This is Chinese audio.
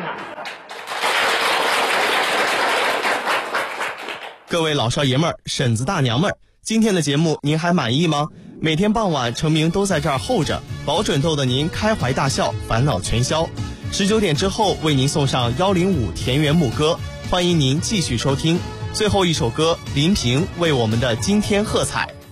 各位老少爷们儿、婶子大娘们儿，今天的节目您还满意吗？每天傍晚程明都在这儿候着，保准逗得您开怀大笑，烦恼全消。19点之后为您送上105田园牧歌，欢迎您继续收听。最后一首歌，林平为我们的今天喝彩。